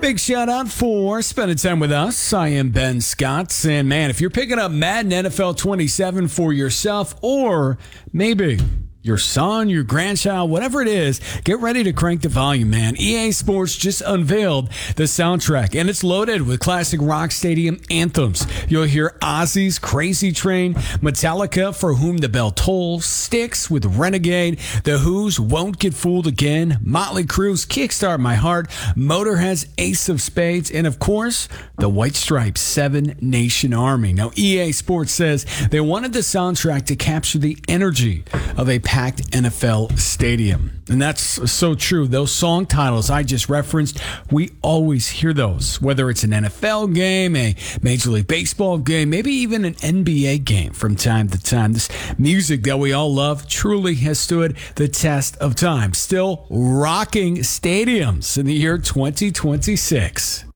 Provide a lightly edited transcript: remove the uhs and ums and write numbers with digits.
Big shout out for spending time with us. I am Ben Scott. And man, if you're picking up Madden NFL 27 for yourself or maybe your son, your grandchild, whatever it is, get ready to crank the volume, man. EA Sports just unveiled the soundtrack, and it's loaded with classic rock stadium anthems. You'll hear Ozzy's Crazy Train, Metallica, For Whom the Bell Tolls, Styx with Renegade, The Who's Won't Get Fooled Again, Motley Crue's Kickstart My Heart, Motorhead's Ace of Spades, and of course, the White Stripes' Seven Nation Army. Now, EA Sports says they wanted the soundtrack to capture the energy of a packed NFL stadium. And that's so true. Those song titles I just referenced, we always hear those, whether it's an NFL game, a Major League Baseball game, maybe even an NBA game from time to time. This music that we all love truly has stood the test of time, still rocking stadiums in the year 2026.